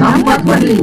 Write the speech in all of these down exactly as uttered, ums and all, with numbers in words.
ನಮ್ಮ ಧ್ವನಿ.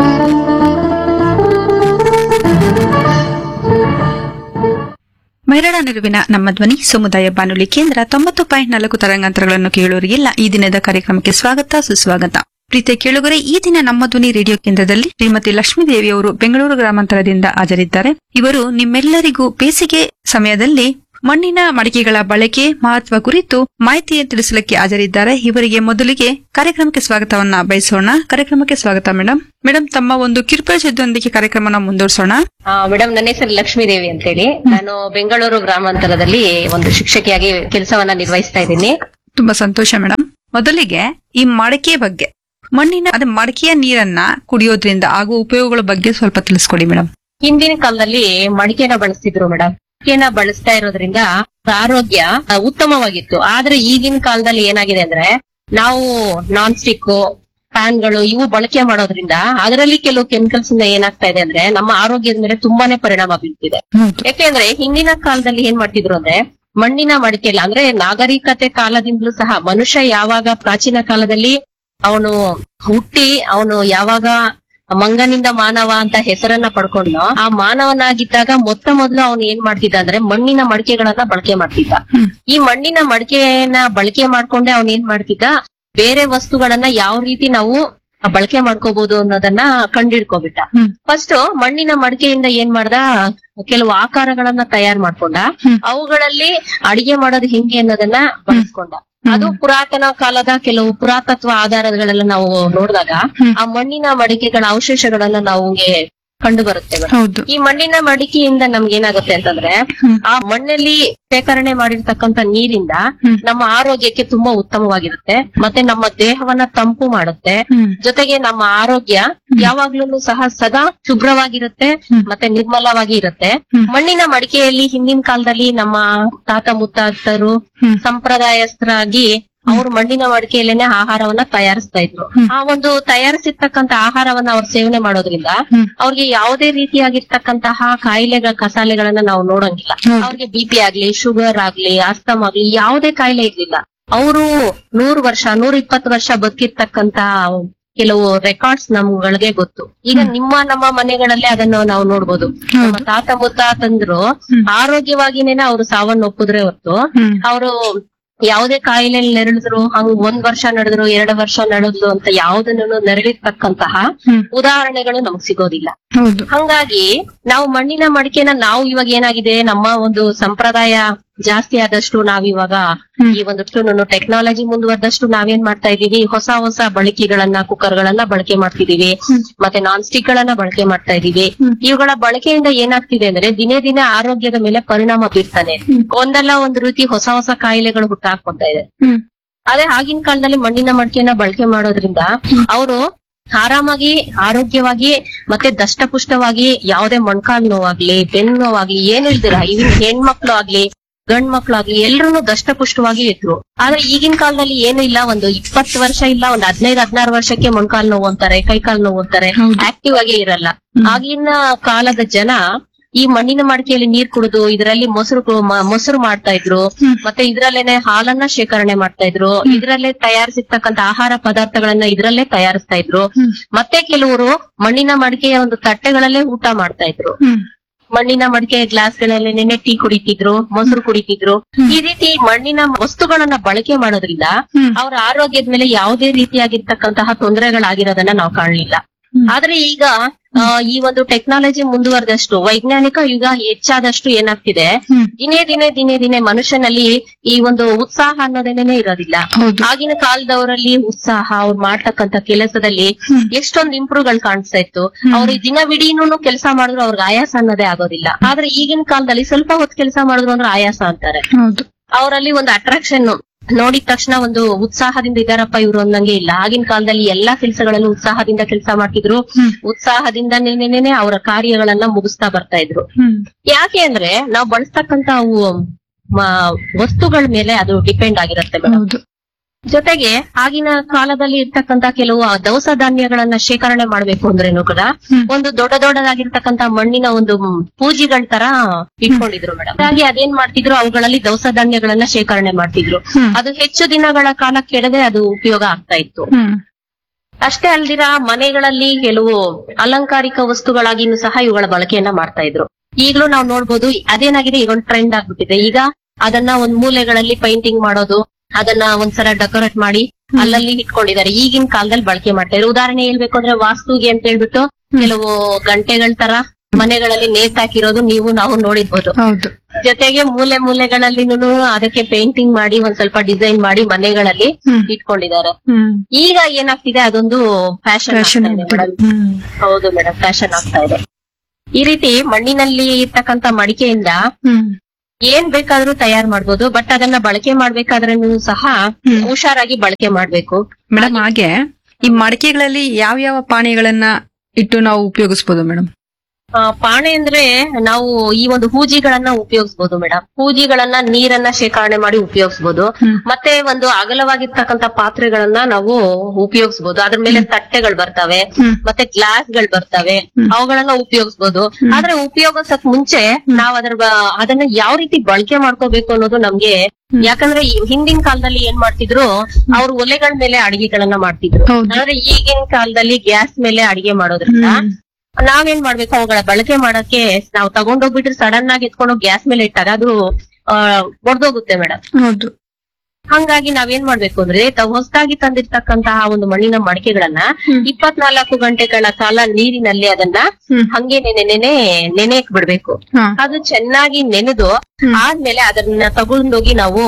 ಮಹಿಳಾ ನಿಲುವಿನ ನಮ್ಮ ಧ್ವನಿ ಸಮುದಾಯ ಬಾನುಲಿ ಕೇಂದ್ರ ತೊಂಬತ್ತು ಪಾಯಿಂಟ್ ನಾಲ್ಕು ತರಂಗಾಂತರಗಳನ್ನು ಕೇಳುವವರಿಗೆಲ್ಲ ಈ ದಿನದ ಕಾರ್ಯಕ್ರಮಕ್ಕೆ ಸ್ವಾಗತ ಸುಸ್ವಾಗತ. ಪ್ರೀತಿಯ ಕೇಳುಗರೆ, ಈ ದಿನ ನಮ್ಮ ಧ್ವನಿ ರೇಡಿಯೋ ಕೇಂದ್ರದಲ್ಲಿ ಶ್ರೀಮತಿ ಲಕ್ಷ್ಮೀದೇವಿಯವರು ಬೆಂಗಳೂರು ಗ್ರಾಮಾಂತರದಿಂದ ಹಾಜರಿದ್ದಾರೆ. ಇವರು ನಿಮ್ಮೆಲ್ಲರಿಗೂ ಬೇಸಿಗೆ ಸಮಯದಲ್ಲಿ ಮಣ್ಣಿನ ಮಡಿಕೆಗಳ ಬಳಕೆ ಮಹತ್ವ ಕುರಿತು ಮಾಹಿತಿಯನ್ನು ತಿಳಿಸಲಿಕ್ಕೆ ಹಾಜರಿದ್ದಾರೆ. ಇವರಿಗೆ ಮೊದಲಿಗೆ ಕಾರ್ಯಕ್ರಮಕ್ಕೆ ಸ್ವಾಗತವನ್ನ ಬಯಸೋಣ. ಕಾರ್ಯಕ್ರಮಕ್ಕೆ ಸ್ವಾಗತ ಮೇಡಮ್. ಮೇಡಮ್, ತಮ್ಮ ಒಂದು ಕಿರುಪರಿಚಯದೊಂದಿಗೆ ಕಾರ್ಯಕ್ರಮನ ಮುಂದುವರಿಸೋಣ. ಮೇಡಮ್, ನನ್ನ ಹೆಸರು ಲಕ್ಷ್ಮೀದೇವಿ ಅಂತೇಳಿ. ನಾನು ಬೆಂಗಳೂರು ಗ್ರಾಮಾಂತರದಲ್ಲಿ ಒಂದು ಶಿಕ್ಷಕಿಯಾಗಿ ಕೆಲಸವನ್ನ ನಿರ್ವಹಿಸ್ತಾ ಇದ್ದೀನಿ. ತುಂಬಾ ಸಂತೋಷ ಮೇಡಮ್. ಮೊದಲಿಗೆ ಈ ಮಡಿಕೆ ಬಗ್ಗೆ, ಮಣ್ಣಿನ ಅದೇ ಮಡಿಕೆಯ ನೀರನ್ನ ಕುಡಿಯೋದ್ರಿಂದ ಆಗುವ ಉಪಯೋಗಗಳ ಬಗ್ಗೆ ಸ್ವಲ್ಪ ತಿಳಿಸ್ಕೊಡಿ ಮೇಡಮ್. ಹಿಂದಿನ ಕಾಲದಲ್ಲಿ ಮಡಿಕೆನ ಬಳಸ್ತಿದ್ರು ಮೇಡಮ್. ಮಡಿಕೆನ ಬಳಸ್ತಾ ಇರೋದ್ರಿಂದ ಆರೋಗ್ಯ ಉತ್ತಮವಾಗಿತ್ತು. ಆದ್ರೆ ಈಗಿನ ಕಾಲದಲ್ಲಿ ಏನಾಗಿದೆ ಅಂದ್ರೆ, ನಾವು ನಾನ್ ಸ್ಟಿಕ್ ಫ್ಯಾನ್ಗಳು ಇವು ಬಳಕೆ ಮಾಡೋದ್ರಿಂದ ಅದರಲ್ಲಿ ಕೆಲವು ಕೆಮಿಕಲ್ಸ್ ಇಂದ ಏನಾಗ್ತಾ ಇದೆ ಅಂದ್ರೆ ನಮ್ಮ ಆರೋಗ್ಯದ ಮೇಲೆ ತುಂಬಾನೇ ಪರಿಣಾಮ ಬೀಳ್ತಿದೆ. ಯಾಕೆಂದ್ರೆ ಹಿಂದಿನ ಕಾಲದಲ್ಲಿ ಏನ್ ಮಾಡ್ತಿದ್ರು ಅಂದ್ರೆ, ಮಣ್ಣಿನ ಮಡಿಕೆಲ್ಲ ಅಂದ್ರೆ ನಾಗರಿಕತೆ ಕಾಲದಿಂದಲೂ ಸಹ ಮನುಷ್ಯ ಯಾವಾಗ ಪ್ರಾಚೀನ ಕಾಲದಲ್ಲಿ ಅವನು ಹುಟ್ಟಿ ಅವನು ಯಾವಾಗ ಮಂಗನಿಂದ ಮಾನವ ಅಂತ ಹೆಸರನ್ನ ಪಡ್ಕೊಂಡು ಆ ಮಾನವನಾಗಿದ್ದಾಗ ಮೊತ್ತ ಮೊದಲು ಅವನು ಏನ್ ಮಾಡ್ತಿದ್ದ ಅಂದ್ರೆ ಮಣ್ಣಿನ ಮಡಿಕೆಗಳನ್ನ ಬಳಕೆ ಮಾಡ್ತಿದ್ದ. ಈ ಮಣ್ಣಿನ ಮಡಿಕೆಯನ್ನ ಬಳಕೆ ಮಾಡ್ಕೊಂಡೆ ಅವನ್ ಏನ್ ಮಾಡ್ತಿದ್ದ, ಬೇರೆ ವಸ್ತುಗಳನ್ನ ಯಾವ ರೀತಿ ನಾವು ಬಳಕೆ ಮಾಡ್ಕೋಬಹುದು ಅನ್ನೋದನ್ನ ಕಂಡಿಡ್ಕೋಬಿಟ್ಟ. ಫಸ್ಟ್ ಮಣ್ಣಿನ ಮಡಿಕೆಯಿಂದ ಏನ್ ಮಾಡ್ದ, ಕೆಲವು ಆಕಾರಗಳನ್ನ ತಯಾರು ಮಾಡ್ಕೊಂಡ, ಅವುಗಳಲ್ಲಿ ಅಡಿಗೆ ಮಾಡೋದು ಹೆಂಗೆ ಅನ್ನೋದನ್ನ ಬಳಸ್ಕೊಂಡ. ಅದು ಪುರಾತನ ಕಾಲದ ಕೆಲವು ಪುರಾತತ್ವ ಆಧಾರಗಳೆಲ್ಲ ನಾವು ನೋಡಿದಾಗ ಆ ಮಣ್ಣಿನ ಮಡಿಕೆಗಳ ಅವಶೇಷಗಳನ್ನ ನಮಗೆ ಕಂಡು ಬರುತ್ತೆ. ಈ ಮಣ್ಣಿನ ಮಡಿಕೆಯಿಂದ ನಮ್ಗೆ ಏನಾಗುತ್ತೆ ಅಂತಂದ್ರೆ, ಆ ಮಣ್ಣಲ್ಲಿ ಶೇಖರಣೆ ಮಾಡಿರ್ತಕ್ಕಂಥ ನೀರಿಂದ ನಮ್ಮ ಆರೋಗ್ಯಕ್ಕೆ ತುಂಬಾ ಉತ್ತಮವಾಗಿರುತ್ತೆ. ಮತ್ತೆ ನಮ್ಮ ದೇಹವನ್ನ ತಂಪು ಮಾಡುತ್ತೆ. ಜೊತೆಗೆ ನಮ್ಮ ಆರೋಗ್ಯ ಯಾವಾಗ್ಲೂ ಸಹ ಸದಾ ಶುಭ್ರವಾಗಿರುತ್ತೆ ಮತ್ತೆ ನಿರ್ಮಲವಾಗಿ ಇರುತ್ತೆ. ಮಣ್ಣಿನ ಮಡಿಕೆಯಲ್ಲಿ ಹಿಂದಿನ ಕಾಲದಲ್ಲಿ ನಮ್ಮ ತಾತ ಮುತ್ತಾತರು ಸಂಪ್ರದಾಯಸ್ಥರಾಗಿ ಅವರು ಮಣ್ಣಿನ ಮಡಿಕೆಯಲ್ಲೇನೆ ಆಹಾರವನ್ನ ತಯಾರಿಸ್ತಾ ಇದ್ರು. ಆ ಒಂದು ತಯಾರಿಸಿರ್ತಕ್ಕಂತ ಆಹಾರವನ್ನ ಅವ್ರು ಸೇವನೆ ಮಾಡೋದ್ರಿಂದ ಅವ್ರಿಗೆ ಯಾವುದೇ ರೀತಿಯಾಗಿರ್ತಕ್ಕಂತಹ ಕಾಯಿಲೆಗಳ ಕಸಾಲೆಗಳನ್ನ ನಾವು ನೋಡಂಗಿಲ್ಲ. ಅವ್ರಿಗೆ ಬಿ ಪಿ ಆಗ್ಲಿ, ಶುಗರ್ ಆಗ್ಲಿ, ಆಸ್ತಮ್ ಆಗ್ಲಿ ಯಾವುದೇ ಕಾಯಿಲೆ ಇರ್ಲಿಲ್ಲ. ಅವರು ನೂರು ವರ್ಷ ನೂರ ಇಪ್ಪತ್ತು ವರ್ಷ ಬದುಕಿರ್ತಕ್ಕಂತ ಕೆಲವು ರೆಕಾರ್ಡ್ಸ್ ನಮ್ಗಳಿಗೆ ಗೊತ್ತು. ಈಗ ನಿಮ್ಮ ನಮ್ಮ ಮನೆಗಳಲ್ಲೇ ಅದನ್ನು ನಾವು ನೋಡ್ಬೋದು. ನಮ್ಮ ತಾತ ಮುತ್ತಾತಂದ್ರು ಆರೋಗ್ಯವಾಗಿನೇನೆ ಅವ್ರು ಸಾವನ್ನ ಒಪ್ಪಿದ್ರೆ ಹೊತ್ತು ಅವರು ಯಾವುದೇ ಕಾಯಿಲೆ ನೆರಳಿದ್ರು, ಹಂಗ್ ಒಂದ್ ವರ್ಷ ನಡೆದ್ರು ಎರಡು ವರ್ಷ ನಡೆದ್ರು ಅಂತ ಯಾವುದನ್ನು ನೆರಳಿರ್ತಕ್ಕಂತಹ ಉದಾಹರಣೆಗಳು ನಮಗ್ ಸಿಗೋದಿಲ್ಲ. ಹಂಗಾಗಿ ನಾವು ಮಣ್ಣಿನ ಮಡಿಕೆನ ನಾವು ಇವಾಗ ಏನಾಗಿದೆ, ನಮ್ಮ ಒಂದು ಸಂಪ್ರದಾಯ ಜಾಸ್ತಿ ಆದಷ್ಟು ನಾವಿವಾಗ ಈ ಒಂದು ಟೆಕ್ನಾಲಜಿ ಮುಂದುವರೆದಷ್ಟು ನಾವೇನ್ ಮಾಡ್ತಾ ಇದೀವಿ, ಹೊಸ ಹೊಸ ಬಳಕೆಗಳನ್ನ ಕುಕ್ಕರ್ ಗಳನ್ನ ಬಳಕೆ ಮಾಡ್ತಿದೀವಿ, ಮತ್ತೆ ನಾನ್ ಸ್ಟಿಕ್ ಗಳನ್ನ ಬಳಕೆ ಮಾಡ್ತಾ ಇದೀವಿ. ಇವುಗಳ ಬಳಕೆಯಿಂದ ಏನಾಗ್ತಿದೆ ಅಂದ್ರೆ ದಿನೇ ದಿನೇ ಆರೋಗ್ಯದ ಮೇಲೆ ಪರಿಣಾಮ ಬೀರ್ತಾನೆ. ಒಂದಲ್ಲ ಒಂದು ರೀತಿ ಹೊಸ ಹೊಸ ಕಾಯಿಲೆಗಳು ಹುಟ್ಟಾಕೊಂತ ಇದೆ. ಅದೇ ಆಗಿನ ಕಾಲದಲ್ಲಿ ಮಣ್ಣಿನ ಮಡಿಕೆನ ಬಳಕೆ ಮಾಡೋದ್ರಿಂದ ಅವರು ಆರಾಮಾಗಿ ಆರೋಗ್ಯವಾಗಿ ಮತ್ತೆ ದಷ್ಟಪುಷ್ಟವಾಗಿ ಯಾವುದೇ ಮೊಣಕಾಲ್ ನೋವಾಗ್ಲಿ ಬೆನ್ನು ನೋವಾಗ್ಲಿ ಏನು ಇಲ್ದಿರ, ಇವನ್ ಹೆಣ್ಮಕ್ಳು ಆಗ್ಲಿ ಗಂಡ್ ಮಕ್ಳಾಗ್ಲಿ ಎಲ್ರು ದಷ್ಟಪುಷ್ಟವಾಗಿ ಇದ್ರು. ಆದ್ರೆ ಈಗಿನ ಕಾಲದಲ್ಲಿ ಏನು ಇಲ್ಲ, ಒಂದು ಇಪ್ಪತ್ತು ವರ್ಷ ಇಲ್ಲ ಒಂದ್ ಹದಿನೈದು ಹದಿನಾರು ವರ್ಷಕ್ಕೆ ಮೊಣಕಾಲ್ ನೋವು ಅಂತಾರೆ, ಕೈಕಾಲ್ ನೋವು ಅಂತಾರೆ, ಆಕ್ಟಿವ್ ಆಗೇ ಇರಲ್ಲ. ಆಗಿನ ಕಾಲದ ಜನ ಈ ಮಣ್ಣಿನ ಮಡಿಕೆಯಲ್ಲಿ ನೀರ್ ಕುಡಿದು ಇದರಲ್ಲಿ ಮೊಸರು ಮೊಸರು ಮಾಡ್ತಾ ಇದ್ರು, ಮತ್ತೆ ಇದ್ರಲ್ಲೇನೆ ಹಾಲನ್ನ ಶೇಖರಣೆ ಮಾಡ್ತಾ ಇದ್ರು, ಇದ್ರಲ್ಲೇ ತಯಾರಿಸಿರ್ತಕ್ಕಂಥ ಆಹಾರ ಪದಾರ್ಥಗಳನ್ನ ಇದ್ರಲ್ಲೇ ತಯಾರಿಸ್ತಾ ಇದ್ರು. ಮತ್ತೆ ಕೆಲವರು ಮಣ್ಣಿನ ಮಡಿಕೆಯ ಒಂದು ತಟ್ಟೆಗಳಲ್ಲೇ ಊಟ ಮಾಡ್ತಾ ಇದ್ರು. ಮಣ್ಣಿನ ಮಡಿಕೆ ಗ್ಲಾಸ್ಗಳಲ್ಲಿ ನೆನೆ ಟೀ ಕುಡಿತಿದ್ರು, ಮೊಸರು ಕುಡಿತಿದ್ರು. ಈ ರೀತಿ ಮಣ್ಣಿನ ವಸ್ತುಗಳನ್ನ ಬಳಕೆ ಮಾಡೋದ್ರಿಂದ ಅವರ ಆರೋಗ್ಯದ ಮೇಲೆ ಯಾವುದೇ ರೀತಿಯಾಗಿರ್ತಕ್ಕಂತಹ ತೊಂದರೆಗಳಾಗಿರೋದನ್ನ ನಾವು ಕಾಣಲಿಲ್ಲ. ಆದ್ರೆ ಈಗ ಈ ಒಂದು ಟೆಕ್ನಾಲಜಿ ಮುಂದುವರೆದಷ್ಟು, ವೈಜ್ಞಾನಿಕ ಯುಗ ಹೆಚ್ಚಾದಷ್ಟು ಏನಾಗ್ತಿದೆ, ದಿನೇ ದಿನೇ ದಿನೇ ದಿನೇ ಮನುಷ್ಯನಲ್ಲಿ ಈ ಒಂದು ಉತ್ಸಾಹ ಅನ್ನೋದೇನೇ ಇರೋದಿಲ್ಲ. ಆಗಿನ ಕಾಲದವರಲ್ಲಿ ಉತ್ಸಾಹ, ಅವ್ರು ಮಾಡ್ತಕ್ಕಂಥ ಕೆಲಸದಲ್ಲಿ ಎಷ್ಟೊಂದು ಇಂಪ್ರೂವ್ ಗಳು ಕಾಣಿಸ್ತಾ ಇತ್ತು. ಅವ್ರು ದಿನವಿಡೀನು ಕೆಲಸ ಮಾಡಿದ್ರು ಅವ್ರಿಗೆ ಆಯಾಸ ಅನ್ನೋದೇ ಆಗೋದಿಲ್ಲ. ಆದ್ರೆ ಈಗಿನ ಕಾಲದಲ್ಲಿ ಸ್ವಲ್ಪ ಹೊತ್ತು ಕೆಲಸ ಮಾಡಿದ್ರು ಅಂದ್ರೆ ಆಯಾಸ ಅಂತಾರೆ. ಅವರಲ್ಲಿ ಒಂದು ಅಟ್ರಾಕ್ಷನ್ ನೋಡಿದ ತಕ್ಷಣ ಒಂದು ಉತ್ಸಾಹದಿಂದ ಇದಾರಪ್ಪ ಇವ್ರು ಅನ್ನಂಗೆ ಇಲ್ಲ. ಆಗಿನ ಕಾಲದಲ್ಲಿ ಎಲ್ಲಾ ಕೆಲಸಗಳಲ್ಲೂ ಉತ್ಸಾಹದಿಂದ ಕೆಲಸ ಮಾಡ್ತಿದ್ರು, ಉತ್ಸಾಹದಿಂದನೇ ಅವರ ಕಾರ್ಯಗಳನ್ನ ಮುಗಿಸ್ತಾ ಬರ್ತಾ ಇದ್ರು. ಯಾಕೆ ಅಂದ್ರೆ ನಾವು ಬಳಸ್ತಕ್ಕಂತ ಅವು ವಸ್ತುಗಳ ಮೇಲೆ ಅದು ಡಿಪೆಂಡ್ ಆಗಿರುತ್ತೆ ಮೇಡಮ್. ಜೊತೆಗೆ ಆಗಿನ ಕಾಲದಲ್ಲಿ ಇರ್ತಕ್ಕಂತ ಕೆಲವು ದವಸ ಧಾನ್ಯಗಳನ್ನ ಶೇಖರಣೆ ಮಾಡ್ಬೇಕು ಅಂದ್ರೇನು ಕೂಡ ಒಂದು ದೊಡ್ಡ ದೊಡ್ಡದಾಗಿರ್ತಕ್ಕಂತ ಮಣ್ಣಿನ ಒಂದು ಪೂಜಿಗಳ ತರ ಇಟ್ಕೊಂಡಿದ್ರು ಮೇಡಮ್. ಹಾಗಾಗಿ ಅದೇನ್ ಮಾಡ್ತಿದ್ರು, ಅವುಗಳಲ್ಲಿ ದವಸ ಧಾನ್ಯಗಳನ್ನ ಶೇಖರಣೆ ಮಾಡ್ತಿದ್ರು. ಅದು ಹೆಚ್ಚು ದಿನಗಳ ಕಾಲ ಕೆಡದೆ ಅದು ಉಪಯೋಗ ಆಗ್ತಾ ಇತ್ತು. ಅಷ್ಟೇ ಅಲ್ದಿರ ಮನೆಗಳಲ್ಲಿ ಕೆಲವು ಅಲಂಕಾರಿಕ ವಸ್ತುಗಳಾಗಿನೂ ಸಹ ಇವುಗಳ ಬಳಕೆಯನ್ನ ಮಾಡ್ತಾ ಇದ್ರು. ಈಗಲೂ ನಾವು ನೋಡ್ಬೋದು ಅದೇನಾಗಿದೆ, ಈಗ ಒಂದು ಟ್ರೆಂಡ್ ಆಗ್ಬಿಟ್ಟಿದೆ. ಈಗ ಅದನ್ನ ಒಂದ್ ಮೂಲೆಗಳಲ್ಲಿ ಪೇಂಟಿಂಗ್ ಮಾಡೋದು, ಅದನ್ನ ಒಂದ್ಸಲ ಡೆಕೋರೇಟ್ ಮಾಡಿ ಅಲ್ಲಲ್ಲಿ ಇಟ್ಕೊಂಡಿದ್ದಾರೆ. ಈಗಿನ ಕಾಲದಲ್ಲಿ ಬಳಕೆ ಮಾಡ್ತಾ ಇದ್ರು. ಉದಾಹರಣೆ ಹೇಳ್ಬೇಕು ಅಂದ್ರೆ ವಾಸ್ತುಗೆ ಅಂತ ಹೇಳ್ಬಿಟ್ಟು ಕೆಲವು ಗಂಟೆಗಳ ತರ ಮನೆಗಳಲ್ಲಿ ನೇತಾಕಿರೋದು ನೀವು ನಾವು ನೋಡಿರ್ಬೋದು. ಹೌದು. ಜೊತೆಗೆ ಮೂಲೆ ಮೂಲೆಗಳಲ್ಲಿನೂ ಅದಕ್ಕೆ ಪೇಂಟಿಂಗ್ ಮಾಡಿ ಒಂದ್ ಸ್ವಲ್ಪ ಡಿಸೈನ್ ಮಾಡಿ ಮನೆಗಳಲ್ಲಿ ಇಟ್ಕೊಂಡಿದ್ದಾರೆ. ಈಗ ಏನಾಗ್ತಿದೆ, ಅದೊಂದು ಫ್ಯಾಷನ್. ಹೌದು ಮೇಡಮ್, ಫ್ಯಾಷನ್ ಆಗ್ತಾ ಇದೆ. ಈ ರೀತಿ ಮಣ್ಣಿನಲ್ಲಿ ಇರ್ತಕ್ಕಂತ ಮಡಿಕೆಯಿಂದ ಏನ್ ಬೇಕಾದ್ರೂ ತಯಾರು ಮಾಡ್ಬೋದು. ಬಟ್ ಅದನ್ನ ಬಳಕೆ ಮಾಡ್ಬೇಕಾದ್ರೆ ಸಹ ಹುಷಾರಾಗಿ ಬಳಕೆ ಮಾಡ್ಬೇಕು ಮೇಡಮ್. ಹಾಗೆ ಈ ಮಡಿಕೆಗಳಲ್ಲಿ ಯಾವ ಯಾವ ಪಾನೀಯಗಳನ್ನ ಇಟ್ಟು ನಾವು ಉಪಯೋಗಿಸಬಹುದು ಮೇಡಮ್? ಆ, ಪಾಣೆ ಅಂದ್ರೆ ನಾವು ಈ ಒಂದು ಹೂಜಿಗಳನ್ನ ಉಪಯೋಗಿಸಬಹುದು ಮೇಡಮ್. ಹೂಜಿಗಳನ್ನ ನೀರನ್ನ ಶೇಖರಣೆ ಮಾಡಿ ಉಪಯೋಗಿಸಬಹುದು. ಮತ್ತೆ ಒಂದು ಅಗಲವಾಗಿರ್ತಕ್ಕಂತ ಪಾತ್ರೆಗಳನ್ನ ನಾವು ಉಪಯೋಗಿಸಬಹುದು. ಅದ್ರ ಮೇಲೆ ತಟ್ಟೆಗಳು ಬರ್ತವೆ, ಮತ್ತೆ ಗ್ಲಾಸ್ ಗಳು ಬರ್ತವೆ, ಅವುಗಳನ್ನ ಉಪಯೋಗಿಸಬಹುದು. ಆದ್ರೆ ಉಪಯೋಗಿಸಕ್ ಮುಂಚೆ ನಾವ್ ಅದ್ರ ಅದನ್ನ ಯಾವ ರೀತಿ ಬಳಕೆ ಮಾಡ್ಕೋಬೇಕು ಅನ್ನೋದು ನಮ್ಗೆ, ಯಾಕಂದ್ರೆ ಹಿಂದಿನ ಕಾಲದಲ್ಲಿ ಏನ್ ಮಾಡ್ತಿದ್ರು, ಅವ್ರು ಒಲೆಗಳ ಮೇಲೆ ಅಡಿಗೆಗಳನ್ನ ಮಾಡ್ತಿದ್ರು. ಆದ್ರೆ ಈಗಿನ ಕಾಲದಲ್ಲಿ ಗ್ಯಾಸ್ ಮೇಲೆ ಅಡಿಗೆ ಮಾಡೋದ್ರಿಂದ ನಾವೇನ್ ಮಾಡ್ಬೇಕು, ಅವುಗಳ ಬಳಕೆ ಮಾಡಕ್ಕೆ ನಾವು ತಗೊಂಡೋಗ್ಬಿಟ್ರೆ ಸಡನ್ ಆಗಿ ಎತ್ಕೊಂಡು ಗ್ಯಾಸ್ ಮೇಲೆ ಇಟ್ಟಾಗ ಅದು ಅಹ್ ಒಡ್ದೋಗುತ್ತೆ ಮೇಡಮ್. ಹೌದು. ಹಂಗಾಗಿ ನಾವೇನ್ ಮಾಡ್ಬೇಕು ಅಂದ್ರೆ, ತಾವು ಹೊಸದಾಗಿ ತಂದಿರ್ತಕ್ಕಂತಹ ಒಂದು ಮಣ್ಣಿನ ಮಡಿಕೆಗಳನ್ನ ಇಪ್ಪತ್ನಾಲ್ಕು ಗಂಟೆಗಳ ಕಾಲ ನೀರಿನಲ್ಲಿ ಅದನ್ನ ಹಂಗೆ ನೆನೆ ನೆನೆ ನೆನೆಯಕ್ ಬಿಡ್ಬೇಕು. ಅದು ಚೆನ್ನಾಗಿ ನೆನೆದು ಆದ್ಮೇಲೆ ಅದನ್ನ ತಗೊಂಡೋಗಿ ನಾವು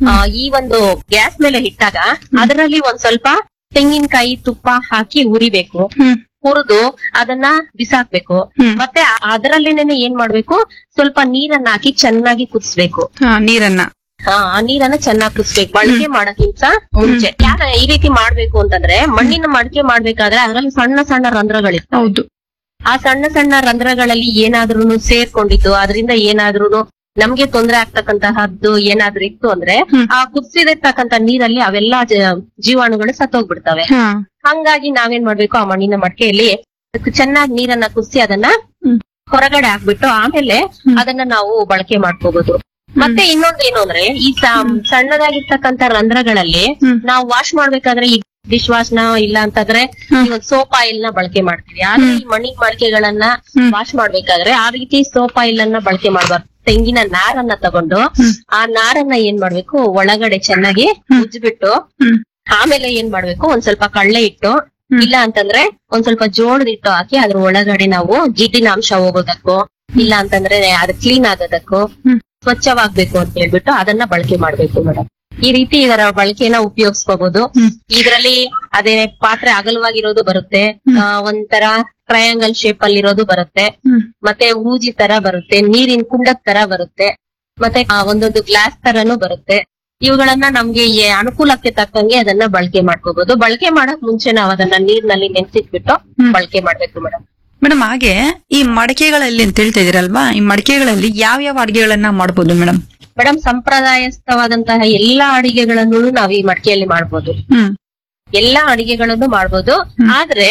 ಈ ಒಂದು ಗ್ಯಾಸ್ ಮೇಲೆ ಇಟ್ಟಾಗ ಅದರಲ್ಲಿ ಒಂದ್ ಸ್ವಲ್ಪ ತೆಂಗಿನಕಾಯಿ ತುಪ್ಪ ಹಾಕಿ ಉರಿಬೇಕು. ಹುರಿದು ಅದನ್ನ ಬಿಸಾಕ್ಬೇಕು. ಮತ್ತೆ ಅದರಲ್ಲೇನೆ ಏನ್ ಮಾಡ್ಬೇಕು, ಸ್ವಲ್ಪ ನೀರನ್ನ ಹಾಕಿ ಚೆನ್ನಾಗಿ ಕುದಿಸ್ಬೇಕು. ನೀರನ್ನ ಹಾ ಆ ನೀರನ್ನ ಚೆನ್ನಾಗಿ ಕುದಿಸ್ಬೇಕು ಬಳಕೆ ಮಾಡಕ್ಕಿಂತ ಮುಂಚೆ. ಯಾಕೆ ಈ ರೀತಿ ಮಾಡ್ಬೇಕು ಅಂತಂದ್ರೆ, ಮಣ್ಣಿನ ಮಡಿಕೆ ಮಾಡ್ಬೇಕಾದ್ರೆ ಅದರಲ್ಲಿ ಸಣ್ಣ ಸಣ್ಣ ರಂಧ್ರಗಳಿರ್ತವೆ. ಹೌದು. ಆ ಸಣ್ಣ ಸಣ್ಣ ರಂಧ್ರಗಳಲ್ಲಿ ಏನಾದ್ರೂ ಸೇರ್ಕೊಂಡಿದ್ದು ಅದರಿಂದ ಏನಾದ್ರೂ ನಮ್ಗೆ ತೊಂದರೆ ಆಗ್ತಕ್ಕಂತಹದ್ದು ಏನಾದ್ರೂ ಇತ್ತು ಅಂದ್ರೆ, ಆ ಕುದಿಸಿದಿರ್ತಕ್ಕಂತ ನೀರಲ್ಲಿ ಅವೆಲ್ಲಾ ಜೀವಾಣುಗಳು ಸತ್ತೋಗ್ಬಿಡ್ತವೆ. ಹಂಗಾಗಿ ನಾವೇನ್ ಮಾಡ್ಬೇಕು, ಆ ಮಣ್ಣಿನ ಮಡಿಕೆಯಲ್ಲಿ ಚೆನ್ನಾಗಿ ನೀರನ್ನ ಕುದಿಸಿ ಅದನ್ನ ಹೊರಗಡೆ ಹಾಕ್ಬಿಟ್ಟು ಆಮೇಲೆ ಅದನ್ನ ನಾವು ಬಳಕೆ ಮಾಡ್ಕೋಬಹುದು. ಮತ್ತೆ ಇನ್ನೊಂದೇನು ಅಂದ್ರೆ, ಈ ಸಣ್ಣದಾಗಿರ್ತಕ್ಕಂತ ರಂಧ್ರಗಳಲ್ಲಿ ನಾವು ವಾಶ್ ಮಾಡ್ಬೇಕಾದ್ರೆ ಈ ಡಿಶ್ ವಾಶ್ ನ ಇಲ್ಲ ಅಂತಂದ್ರೆ ಸೋಪ್ ಆಯಿಲ್ ನ ಬಳಕೆ ಮಾಡ್ತೀವಿ. ಆದ್ರೆ ಈ ಮಣ್ಣಿನ ಮಡಿಕೆಗಳನ್ನ ವಾಶ್ ಮಾಡ್ಬೇಕಾದ್ರೆ ಆ ರೀತಿ ಸೋಪ್ ಆಯಿಲ್ ಅನ್ನ ಬಳಕೆ ಮಾಡ್ಬಾರ್ದು. ತೆಂಗಿನ ನಾರನ್ನ ತಗೊಂಡು ಆ ನಾರನ್ನ ಏನ್ ಮಾಡ್ಬೇಕು, ಒಳಗಡೆ ಚೆನ್ನಾಗಿ ಉಜ್ಬಿಟ್ಟು ಆಮೇಲೆ ಏನ್ ಮಾಡ್ಬೇಕು, ಒಂದ್ ಸ್ವಲ್ಪ ಕಳ್ಳೆ ಇಟ್ಟು ಇಲ್ಲ ಅಂತಂದ್ರೆ ಒಂದ್ ಸ್ವಲ್ಪ ಜೋಳದ ಹಿಟ್ಟು ಹಾಕಿ ಅದ್ರ ಒಳಗಡೆ ನಾವು ಜಿಡ್ಡಿನ ಅಂಶ ಹೋಗೋದಕ್ಕೋ ಇಲ್ಲ ಅಂತಂದ್ರೆ ಅದು ಕ್ಲೀನ್ ಆಗೋದಕ್ಕೋ ಸ್ವಚ್ಛವಾಗ್ಬೇಕು ಅಂತ ಹೇಳ್ಬಿಟ್ಟು ಅದನ್ನ ಬಳಕೆ ಮಾಡ್ಬೇಕು ಮೇಡಮ್. ಈ ರೀತಿ ಇದರ ಬಳಕೆನ ಉಪಯೋಗಿಸ್ಕೋಬಹುದು. ಇದರಲ್ಲಿ ಅದೇ ಪಾತ್ರೆ ಅಗಲವಾಗಿರೋದು ಬರುತ್ತೆ, ಒಂಥರ ಟ್ರಯಾಂಗಲ್ ಶೇಪ್ ಅಲ್ಲಿ ಇರೋದು ಬರುತ್ತೆ, ಮತ್ತೆ ಹೂಜಿ ತರ ಬರುತ್ತೆ, ನೀರಿನ ಕುಂಡದ ತರ ಬರುತ್ತೆ, ಮತ್ತೆ ಒಂದೊಂದು ಗ್ಲಾಸ್ ತರನು ಬರುತ್ತೆ. ಇವುಗಳನ್ನ ನಮ್ಗೆ ಅನುಕೂಲಕ್ಕೆ ತಕ್ಕಂಗೆ ಅದನ್ನ ಬಳಕೆ ಮಾಡ್ಕೋಬಹುದು. ಬಳಕೆ ಮಾಡಕ್ ಮುಂಚೆ ನಾವು ಅದನ್ನ ನೀರ್ನಲ್ಲಿ ನೆನ್ಸಿಟ್ಬಿಟ್ಟು ಬಳಕೆ ಮಾಡ್ಬೇಕು ಮೇಡಮ್. ಮೇಡಮ್, ಹಾಗೆ ಈ ಮಡಿಕೆಗಳಲ್ಲಿ ಅಂತ ಹೇಳ್ತಾ ಇದೀರಲ್ವಾ, ಈ ಮಡಿಕೆಗಳಲ್ಲಿ ಯಾವ ಯಾವ ಅಡಿಗೆಗಳನ್ನ ಮಾಡಬಹುದು ಮೇಡಮ್? ಮೇಡಮ್, ಸಂಪ್ರದಾಯಸ್ಥವಾದಂತಹ ಎಲ್ಲಾ ಅಡಿಗೆಗಳನ್ನು ನಾವ್ ಈ ಮಡಿಕೆಯಲ್ಲಿ ಮಾಡ್ಬೋದು. ಎಲ್ಲಾ ಅಡಿಗೆಗಳನ್ನು ಮಾಡ್ಬೋದು. ಆದ್ರೆ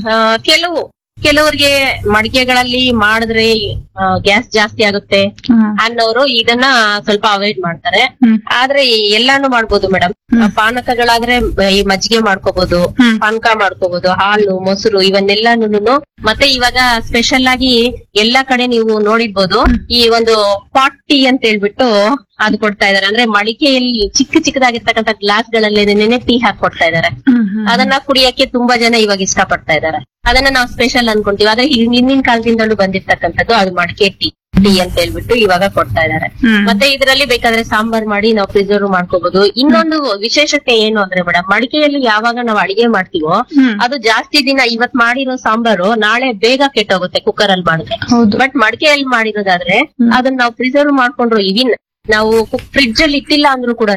ಕೆಲವು ಕೆಲವರಿಗೆ ಮಡಿಕೆಗಳಲ್ಲಿ ಮಾಡಿದ್ರೆ ಗ್ಯಾಸ್ ಜಾಸ್ತಿ ಆಗುತ್ತೆ ಅನ್ನೋರು ಇದನ್ನ ಸ್ವಲ್ಪ ಅವಾಯ್ಡ್ ಮಾಡ್ತಾರೆ. ಆದ್ರೆ ಎಲ್ಲಾನು ಮಾಡ್ಬೋದು ಮೇಡಮ್. ಪಾನಕಗಳಾದ್ರೆ ಈ ಮಜ್ಜಿಗೆ ಮಾಡ್ಕೋಬಹುದು, ಪಾನಕ ಮಾಡ್ಕೋಬಹುದು, ಹಾಲು ಮೊಸರು ಇವನ್ನೆಲ್ಲಾನು. ಮತ್ತೆ ಇವಾಗ ಸ್ಪೆಷಲ್ ಆಗಿ ಎಲ್ಲಾ ಕಡೆ ನೀವು ನೋಡಿರ್ಬೋದು, ಈ ಒಂದು ಪಾಟ್ ಟೀ ಅಂತ ಹೇಳ್ಬಿಟ್ಟು ಅದು ಕೊಡ್ತಾ ಇದಾರೆ. ಅಂದ್ರೆ ಮಡಿಕೆಯಲ್ಲಿ ಚಿಕ್ಕ ಚಿಕ್ಕದಾಗಿರ್ತಕ್ಕಂಥ ಗ್ಲಾಸ್ ಗಳಲ್ಲಿ ನೆನೆ ಟೀ ಹಾಕಿ ಕೊಡ್ತಾ ಇದಾರೆ. ಅದನ್ನ ಕುಡಿಯಕ್ಕೆ ತುಂಬಾ ಜನ ಇವಾಗ ಇಷ್ಟ ಪಡ್ತಾ ಇದಾರೆ. ಅದನ್ನ ನಾವು ಸ್ಪೆಷಲ್ ಅನ್ಕೊಂತೀವಿ. ಆದ್ರೆ ಹಿಂದಿನ ಕಾಲದಿಂದಲೂ ಬಂದಿರ್ತಕ್ಕಂಥದ್ದು ಅದು ಮಡಿಕೆ ಟೀ ಟೀ ಅಂತ ಹೇಳ್ಬಿಟ್ಟು ಇವಾಗ ಕೊಡ್ತಾ ಇದಾರೆ. ಮತ್ತೆ ಇದರಲ್ಲಿ ಬೇಕಾದ್ರೆ ಸಾಂಬಾರ್ ಮಾಡಿ ನಾವು ಪ್ರಿಸರ್ವ್ ಮಾಡ್ಕೋಬಹುದು. ಇನ್ನೊಂದು ವಿಶೇಷತೆ ಏನು ಅಂದ್ರೆ ಮೇಡಮ್, ಮಡಿಕೆಯಲ್ಲಿ ಯಾವಾಗ ನಾವು ಅಡಿಗೆ ಮಾಡ್ತೀವೋ ಅದು ಜಾಸ್ತಿ ದಿನ ಇವತ್ ಮಾಡಿರೋ ಸಾಂಬಾರು ನಾಳೆ ಬೇಗ ಕೆಟ್ಟೋಗುತ್ತೆ ಕುಕ್ಕರ್ ಅಲ್ಲಿ ಮಾಡಿದ್ರೆ. ಬಟ್ ಮಡಿಕೆಯಲ್ಲಿ ಮಾಡಿರೋದಾದ್ರೆ ಅದನ್ನ ನಾವು ಪ್ರಿಸರ್ವ್ ಮಾಡ್ಕೊಂಡ್ರು ಇವಿನ್ ನಾವು ಫ್ರಿಡ್ಜ್ ಅಲ್ಲಿ ಇಟ್ಟಿಲ್ಲ ಅಂದ್ರೂ ಕೂಡ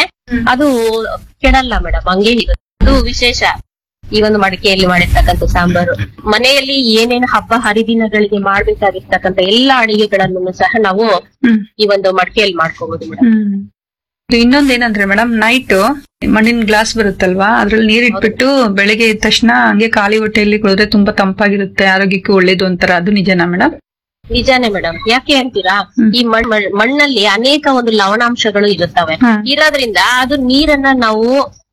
ಅದು ಕೆಡಲ್ಲ ಮೇಡಮ್, ಹಂಗೆ ಇರುತ್ತೆ. ಅದು ವಿಶೇಷ ಈ ಒಂದು ಮಡಿಕೆಯಲ್ಲಿ ಮಾಡಿರ್ತಕ್ಕಂಥ ಸಾಂಬಾರು. ಮನೆಯಲ್ಲಿ ಏನೇನು ಹಬ್ಬ ಹರಿದಿನಗಳಿಗೆ ಮಾಡ್ಬೇಕಾಗಿರ್ತಕ್ಕಂಥ ಎಲ್ಲಾ ಅಡಿಗೆಗಳನ್ನು ಸಹ ನಾವು ಈ ಒಂದು ಮಡಿಕೆಯಲ್ಲಿ ಮಾಡ್ಕೋಬಹುದು ಮೇಡಮ್. ಇನ್ನೊಂದೇನಂದ್ರೆ ಮೇಡಮ್, ನೈಟ್ ಮಣ್ಣಿನ ಗ್ಲಾಸ್ ಬರುತ್ತಲ್ವಾ, ಅದ್ರಲ್ಲಿ ನೀರ್ ಇಟ್ಬಿಟ್ಟು ಬೆಳಿಗ್ಗೆ ಎದ್ದ ತಕ್ಷಣ ಹಂಗೆ ಖಾಲಿ ಹೊಟ್ಟೆಯಲ್ಲಿ ಕುಡಿದ್ರೆ ತುಂಬಾ ತಂಪಾಗಿರುತ್ತೆ, ಆರೋಗ್ಯಕ್ಕೆ ಒಳ್ಳೇದು ಅಂತಾರ. ಅದು ನಿಜನಾ ಮೇಡಮ್? ನಿಜಾನೇ ಮೇಡಮ್. ಯಾಕೆ ಅಂತೀರಾ, ಈ ಮಣ್ಣಲ್ಲಿ ಅನೇಕ ಒಂದು ಲವಣಾಂಶಗಳು ಇರುತ್ತವೆ. ಇರೋದ್ರಿಂದ ಅದು ನೀರನ್ನ ನಾವು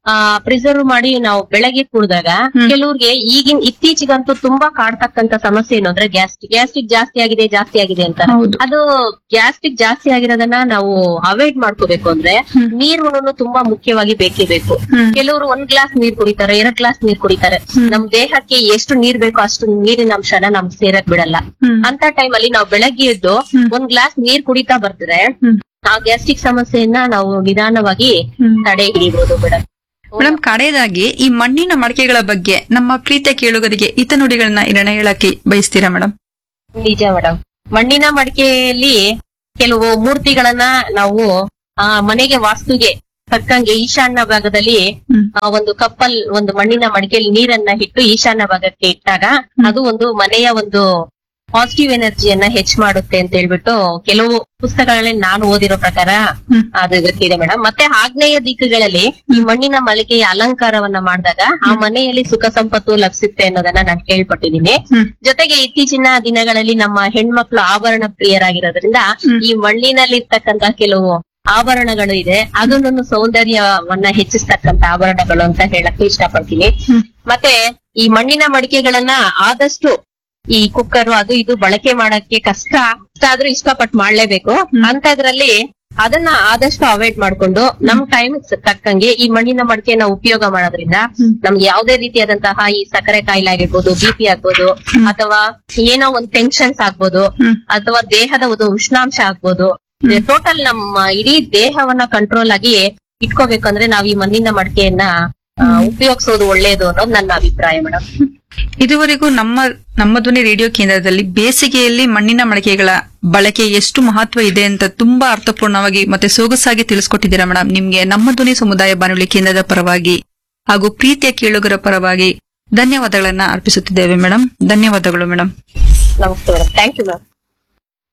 ಪ್ರಿಸರ್ವ್ ಮಾಡಿ ನಾವು ಬೆಳಗ್ಗೆ ಕುಡಿದಾಗ ಹ್ಮ್. ಕೆಲವ್ರಿಗೆ ಈಗಿನ ಇತ್ತೀಚೆಗಂತೂ ತುಂಬಾ ಕಾಡ್ತಕ್ಕಂತ ಸಮಸ್ಯೆ ಏನು ಅಂದ್ರೆ ಗ್ಯಾಸ್ಟ್ರಿಕ್ ಗ್ಯಾಸ್ಟ್ರಿಕ್ ಜಾಸ್ತಿ ಆಗಿದೆ ಜಾಸ್ತಿ ಆಗಿದೆ ಅಂತ. ಹೌದು. ಅದು ಗ್ಯಾಸ್ಟ್ರಿಕ್ ಜಾಸ್ತಿ ಆಗಿರೋದನ್ನ ನಾವು ಅವಾಯ್ಡ್ ಮಾಡ್ಕೋಬೇಕು ಅಂದ್ರೆ ಹ್ಮ್. ನೀರುಗಳನ್ನು ತುಂಬಾ ಮುಖ್ಯವಾಗಿ ಬೇಕೇ ಬೇಕು. ಹ್ಮ್. ಕೆಲವರು ಒಂದ್ ಗ್ಲಾಸ್ ನೀರ್ ಕುಡಿತಾರೆ, ಎರಡ್ ಗ್ಲಾಸ್ ನೀರ್ ಕುಡಿತಾರೆ. ಹ್ಮ್. ನಮ್ ದೇಹಕ್ಕೆ ಎಷ್ಟು ನೀರ್ ಬೇಕೋ ಅಷ್ಟು ನೀರಿನ ಅಂಶನ ನಮ್ ಸೇರಕ್ ಬಿಡಲ್ಲ. ಹ್ಮ್. ಅಂತ ಟೈಮ್ ಅಲ್ಲಿ ನಾವು ಬೆಳಗ್ಗೆ ಎದ್ದು ಹ್ಮ್. ಒಂದ್ ಗ್ಲಾಸ್ ನೀರ್ ಕುಡಿತಾ ಬರ್ತಿದ್ರೆ ಹ್ಮ್. ಆ ಗ್ಯಾಸ್ಟ್ರಿಕ್ ಸಮಸ್ಯೆಯನ್ನ ನಾವು ನಿಧಾನವಾಗಿ ಹ್ಮ್. ತಡೆ ಹಿಡಿಬಹುದು ಮೇಡಮ್. ಮೇಡಮ್, ಕಡೆಯದಾಗಿ ಈ ಮಣ್ಣಿನ ಮಡಿಕೆಗಳ ಬಗ್ಗೆ ನಮ್ಮ ಪ್ರೀತಿಯ ಕೇಳುಗರಿಗೆ ಹಿತನುಡಿಗಳನ್ನ ಇರಣ ಹೇಳಕ್ಕೆ ಬಯಸ್ತೀರಾ ಮೇಡಮ್? ನಿಜ ಮೇಡಮ್. ಮಣ್ಣಿನ ಮಡಿಕೆಯಲ್ಲಿ ಕೆಲವು ಮೂರ್ತಿಗಳನ್ನ ನಾವು ಆ ಮನೆಗೆ ವಾಸ್ತುಗೆ ತಕ್ಕಂಗೆ ಈಶಾನ್ಯ ಭಾಗದಲ್ಲಿ ಹ್ಮ್. ಆ ಒಂದು ಕಪ್ಪಲ್ ಒಂದು ಮಣ್ಣಿನ ಮಡಿಕೆಯಲ್ಲಿ ನೀರನ್ನ ಇಟ್ಟು ಈಶಾನ್ಯ ಭಾಗಕ್ಕೆ ಇಟ್ಟಾಗ ಅದು ಒಂದು ಮನೆಯ ಒಂದು ಪಾಸಿಟಿವ್ ಎನರ್ಜಿಯನ್ನ ಹೆಚ್ಚ ಮಾಡುತ್ತೆ ಅಂತ ಹೇಳ್ಬಿಟ್ಟು ಕೆಲವು ಪುಸ್ತಕಗಳಲ್ಲಿ ನಾನು ಓದಿರೋ ಪ್ರಕಾರ ಹ್ಮ್. ಅದು ಗೊತ್ತಿದೆ ಮೇಡಮ್. ಮತ್ತೆ ಆಗ್ನೇಯ ದಿಕ್ಕುಗಳಲ್ಲಿ ಈ ಮಣ್ಣಿನ ಮಳಿಗೆಯ ಅಲಂಕಾರವನ್ನ ಮಾಡಿದಾಗ ಆ ಮನೆಯಲ್ಲಿ ಸುಖ ಸಂಪತ್ತು ಲಭಿಸುತ್ತೆ ಅನ್ನೋದನ್ನ ನಾನು ಕೇಳ್ಪಟ್ಟಿದ್ದೀನಿ. ಹ್ಮ್. ಜೊತೆಗೆ ಇತ್ತೀಚಿನ ದಿನಗಳಲ್ಲಿ ನಮ್ಮ ಹೆಣ್ಮಕ್ಳು ಆಭರಣ ಪ್ರಿಯರಾಗಿರೋದ್ರಿಂದ ಹ್ಮ್. ಈ ಮಣ್ಣಿನಲ್ಲಿ ಇರ್ತಕ್ಕಂತ ಕೆಲವು ಆಭರಣಗಳು ಇದೆ, ಅದನ್ನು ಸೌಂದರ್ಯವನ್ನ ಹೆಚ್ಚಿಸ್ತಕ್ಕಂತ ಆಭರಣಗಳು ಅಂತ ಹೇಳಕ್ ಇಷ್ಟಪಡ್ತೀನಿ. ಹ್ಮ್. ಮತ್ತೆ ಈ ಮಣ್ಣಿನ ಮಡಿಕೆಗಳನ್ನ ಆದಷ್ಟು ಈ ಕುಕ್ಕರ್ ಅದು ಇದು ಬಳಕೆ ಮಾಡಕ್ಕೆ ಕಷ್ಟ ಕಷ್ಟ ಆದ್ರೂ ಇಷ್ಟಪಟ್ಟು ಮಾಡ್ಲೇಬೇಕು. ಹ್ಮ್. ಅಂತದ್ರಲ್ಲಿ ಅದನ್ನ ಆದಷ್ಟು ಅವಾಯ್ಡ್ ಮಾಡ್ಕೊಂಡು ನಮ್ ಟೈಮ್ ತಕ್ಕಂಗೆ ಈ ಮಣ್ಣಿನ ಮಡಿಕೆನ ಉಪಯೋಗ ಮಾಡೋದ್ರಿಂದ ಹ್ಮ್. ನಮ್ಗೆ ಯಾವುದೇ ರೀತಿಯಾದಂತಹ ಈ ಸಕ್ಕರೆ ಕಾಯಿಲೆ ಆಗಿರ್ಬೋದು, ಬಿ ಪಿ ಆಗ್ಬೋದು, ಹ್ಮ್. ಅಥವಾ ಏನೋ ಒಂದ್ ಟೆನ್ಷನ್ಸ್ ಆಗ್ಬೋದು, ಹ್ಮ್. ಅಥವಾ ದೇಹದ ಒಂದು ಉಷ್ಣಾಂಶ ಆಗ್ಬೋದು. ಟೋಟಲ್ ನಮ್ಮ ಇಡೀ ದೇಹವನ್ನ ಕಂಟ್ರೋಲ್ ಆಗಿ ಇಟ್ಕೋಬೇಕಂದ್ರೆ ನಾವ್ ಈ ಮಣ್ಣಿನ ಮಡಿಕೆಯನ್ನ ಆ, ಉಪಯೋಗಿಸೋದು ಒಳ್ಳೇದು ಅನ್ನೋದು ನನ್ನ ಅಭಿಪ್ರಾಯ ಮೇಡಮ್. ಇದುವರೆಗೂ ನಮ್ಮ ನಮ್ಮ ಧ್ವನಿ ರೇಡಿಯೋ ಕೇಂದ್ರದಲ್ಲಿ ಬೇಸಿಗೆಯಲ್ಲಿ ಮಣ್ಣಿನ ಮಡಿಕೆಗಳ ಬಳಕೆ ಎಷ್ಟು ಮಹತ್ವ ಇದೆ ಅಂತ ತುಂಬಾ ಅರ್ಥಪೂರ್ಣವಾಗಿ ಮತ್ತೆ ಸೊಗಸಾಗಿ ತಿಳಿಸ್ಕೊಟ್ಟಿದ್ದೀರಾ ಮೇಡಮ್. ನಿಮ್ಗೆ ನಮ್ಮ ಧ್ವನಿ ಸಮುದಾಯ ಬಾನುಲಿ ಕೇಂದ್ರದ ಪರವಾಗಿ ಹಾಗೂ ಪ್ರೀತಿಯ ಕೇಳುಗರ ಪರವಾಗಿ ಧನ್ಯವಾದಗಳನ್ನ ಅರ್ಪಿಸುತ್ತಿದ್ದೇವೆ ಮೇಡಮ್. ಧನ್ಯವಾದಗಳು ಮೇಡಮ್. ನಮಸ್ತೆ ಮೇಡಮ್. Thank you ma'am.